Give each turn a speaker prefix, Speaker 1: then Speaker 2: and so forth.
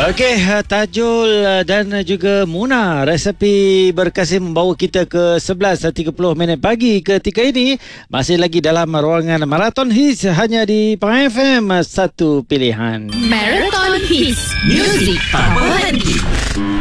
Speaker 1: Okey, Tajul dan juga Muna, resepi berkasih membawa kita ke 11.30 pagi. Ketika ini masih lagi dalam ruangan Marathon Hits hanya di Pahang FM, satu pilihan.
Speaker 2: Marathon Hits, music tak berhenti.